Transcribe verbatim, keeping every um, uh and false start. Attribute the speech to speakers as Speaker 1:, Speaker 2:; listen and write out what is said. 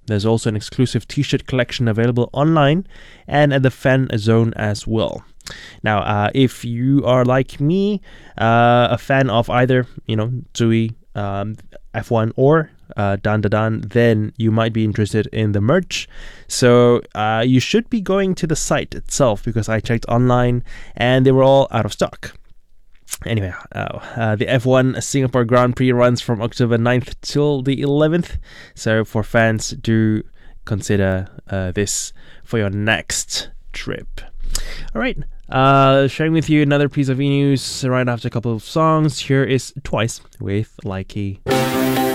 Speaker 1: There's also an exclusive t-shirt collection available online and at the fan zone as well. Now, uh, if you are like me, uh, a fan of either, you know, Zooey, um, F one or uh, Dan Da Dan, then you might be interested in the merch. So uh, you should be going to the site itself, because I checked online and they were all out of stock. Anyway, uh, uh, the F one Singapore Grand Prix runs from October ninth till the eleventh. So for fans, do consider uh, this for your next trip. All right, uh, sharing with you another piece of e-news right after a couple of songs. Here is Twice with Likey.